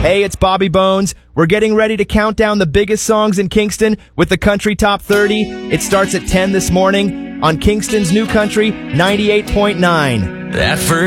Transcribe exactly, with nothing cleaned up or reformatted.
Hey, it's Bobby Bones. We're getting ready to count down the biggest songs in Kingston with the Country Top thirty. It starts at ten this morning on Kingston's New Country ninety-eight point nine. That first